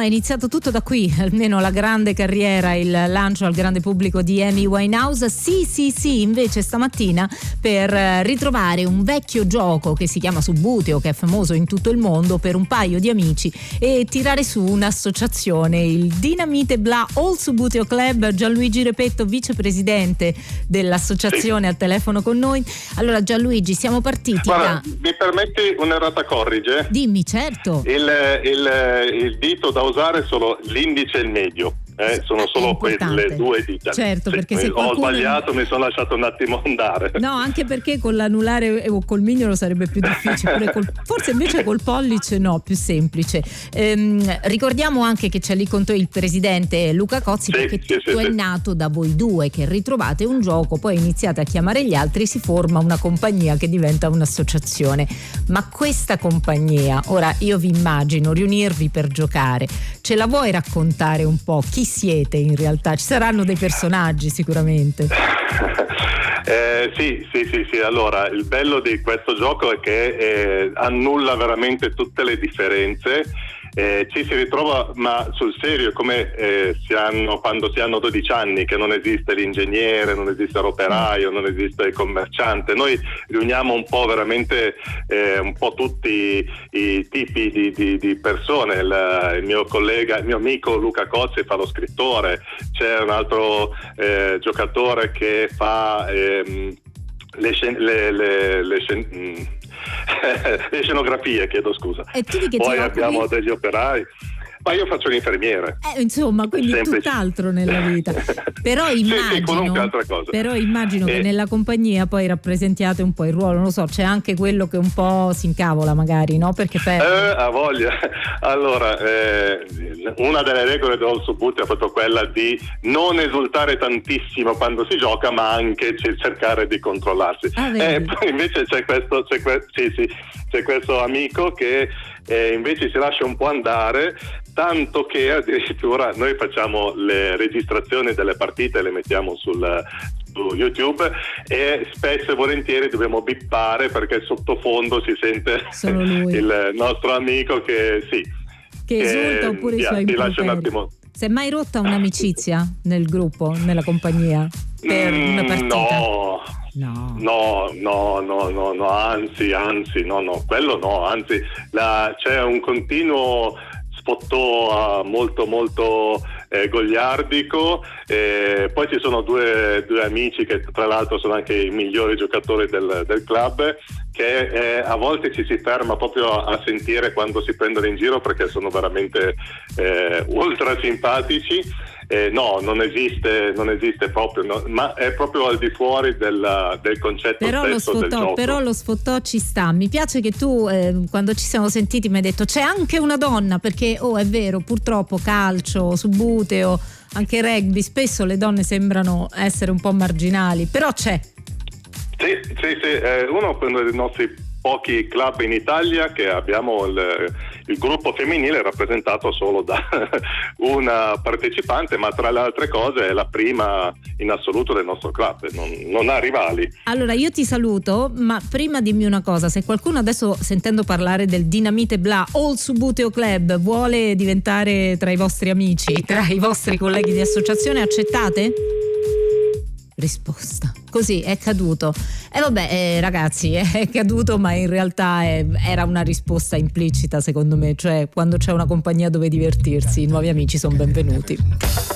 è iniziato tutto da qui, almeno la grande carriera, il lancio al grande pubblico di Amy Winehouse. Sì, invece stamattina per ritrovare un vecchio gioco che si chiama Subbuteo, che è famoso in tutto il mondo, per un paio di amici e tirare su un'associazione, il Dinamite Bla All Subbuteo Club. Gianluigi Repetto, vicepresidente dell'associazione, al telefono con noi. Allora Gianluigi, siamo partiti. Guarda, mi permetti un'errata corrige? Dimmi, certo. Il dito da usare è solo l'indice e il medio. Sono solo quelle due dita. Certo, sì, perché se ho sbagliato, mi sono lasciato un attimo andare. No, anche perché con l'anulare o col mignolo sarebbe più difficile, forse invece col pollice no, più semplice. Ricordiamo anche che c'è lì con te il presidente Luca Cozzi, perché tutto è nato da voi due che ritrovate un gioco, poi iniziate a chiamare gli altri, si forma una compagnia che diventa un'associazione. Ma questa compagnia, ora io vi immagino riunirvi per giocare, ce la vuoi raccontare un po'? Chi siete in realtà? Ci saranno dei personaggi sicuramente. Sì. Allora, il bello di questo gioco è che annulla veramente tutte le differenze. Ci si ritrova, ma sul serio, come quando si hanno 12 anni, che non esiste l'ingegnere, non esiste l'operaio, non esiste il commerciante. Noi riuniamo un po' veramente un po' tutti i tipi di persone. Il mio collega, il mio amico Luca Cozzi fa lo scrittore, c'è un altro giocatore che fa le scenografie, chiedo scusa. E tu di che poi abbiamo degli operai. Ma io faccio l'infermiere. Insomma, quindi semplice. Tutt'altro nella vita. Però immagino, qualunque altra cosa. Però immagino che nella compagnia poi rappresentiate un po' il ruolo, non lo so, c'è anche quello che un po' si incavola magari, no? Perché ha voglia. Allora, una delle regole del Subbuteo è proprio quella di non esultare tantissimo quando si gioca, ma anche cercare di controllarsi. Poi invece c'è questo amico che invece si lascia un po' andare, tanto che addirittura noi facciamo le registrazioni delle partite e le mettiamo su YouTube, e spesso e volentieri dobbiamo bippare perché sottofondo si sente il nostro amico che esulta, oppure i suoi lascia un attimo. Si è mai rotta un'amicizia nel gruppo, nella compagnia, per una partita? No, anzi, quello no, anzi, c'è un continuo spotto molto goliardico, poi ci sono due amici che tra l'altro sono anche i migliori giocatori del club, che a volte ci si ferma proprio a sentire quando si prendono in giro, perché sono veramente ultra simpatici. No, non esiste proprio, no, ma è proprio al di fuori del concetto stesso del gioco. Però lo sfottò ci sta. Mi piace che tu quando ci siamo sentiti mi hai detto c'è anche una donna, perché è vero, purtroppo calcio, Subbuteo, anche rugby, spesso le donne sembrano essere un po' marginali, però c'è. Sì, uno dei nostri pochi club in Italia che abbiamo il gruppo femminile rappresentato solo da una partecipante, ma tra le altre cose è la prima in assoluto del nostro club, non ha rivali. Allora io ti saluto, ma prima dimmi una cosa: se qualcuno adesso, sentendo parlare del Dinamite Bla All Subbuteo Club, vuole diventare tra i vostri amici, tra i vostri colleghi di associazione, accettate? Risposta. Così è caduto. Ragazzi, è caduto, ma in realtà era una risposta implicita, secondo me, cioè quando c'è una compagnia dove divertirsi, i nuovi amici sono benvenuti.